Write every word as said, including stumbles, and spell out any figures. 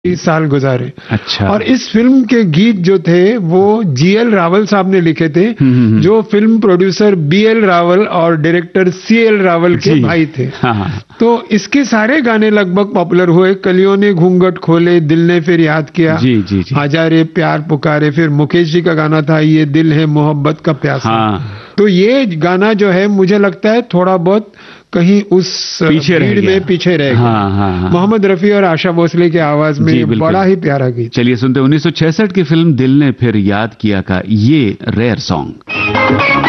साल गुजारे। अच्छा। और इस फिल्म के गीत जो थे वो जी एल रावल साहब ने लिखे थे, जो film producer B L Rawal और डायरेक्टर सी एल रावल के भाई थे। हाँ। तो इसके सारे गाने लगभग पॉपुलर हुए। कलियों ने घूंघट खोले, दिल ने फिर याद किया, जी, जी, जी। आजा रे प्यार पुकारे, फिर मुकेश जी का गाना था ये दिल है मोहब्बत का प्यासा। हाँ। तो ये गाना जो है मुझे लगता है थोड़ा बहुत कहीं उस पीछे भीड़ में पीछे रह गया। हाँ, हाँ, हाँ। मोहम्मद रफी और आशा भोसले की आवाज में बड़ा ही प्यारा गीत। चलिए सुनते उन्नीस सौ छियासठ की फिल्म दिल ने फिर याद किया का ये रेयर सॉन्ग।